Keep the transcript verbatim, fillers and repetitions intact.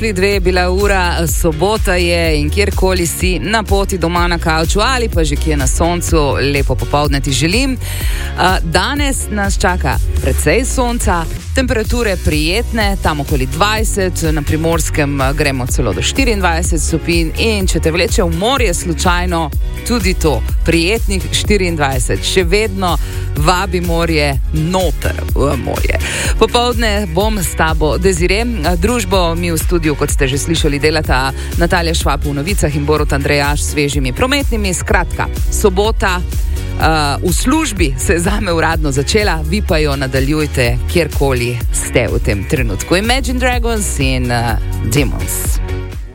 dobrodošli, dve je bila ura, sobota je in kjerkoli si na poti doma na kavču ali pa že kje na soncu, lepo popoldne ti želim. Danes nas čaka precej sonca, temperature prijetne, tam okoli dvajset, na Primorskem gremo celo do štiriindvajset stopinj in če te vleče v morje slučajno, tudi to, prijetnih štiriindvajset, še vedno vabi morje noter v morje. Popoldne bom s tabo Desire, družbo mi v studiu, kot ste že slišali, delata Natalija Švab v novicah in Borut Andrejaš s svežimi prometnimi. Skratka, sobota uh, v službi se je zame uradno začela, vi pa jo nadaljujte kjerkoli ste v tem trenutku. Imagine Dragons in uh, Demons.